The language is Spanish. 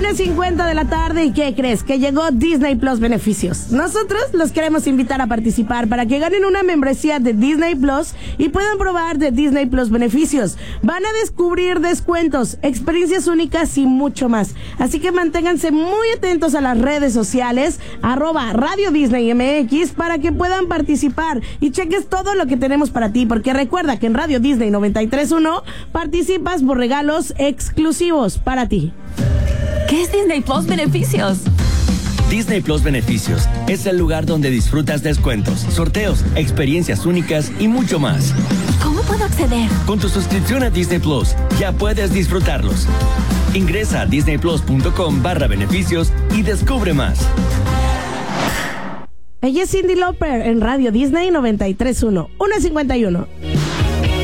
1:50 de la tarde. ¿Y qué crees? Que llegó Disney Plus Beneficios. Nosotros los queremos invitar a participar para que ganen una membresía de Disney Plus y puedan probar de Disney Plus Beneficios. Van a descubrir descuentos, experiencias únicas y mucho más. Así que manténganse muy atentos a las redes sociales, @Radio Disney MX, para que puedan participar y cheques todo lo que tenemos para ti, porque recuerda que en Radio Disney 93.1 participas por regalos exclusivos para ti. ¿Qué es Disney Plus Beneficios? Disney Plus Beneficios es el lugar donde disfrutas descuentos, sorteos, experiencias únicas y mucho más. ¿Cómo puedo acceder? Con tu suscripción a Disney Plus ya puedes disfrutarlos. Ingresa a disneyplus.com/beneficios y descubre más. Ella es Cyndi Lauper en Radio Disney 93.1, 1:51.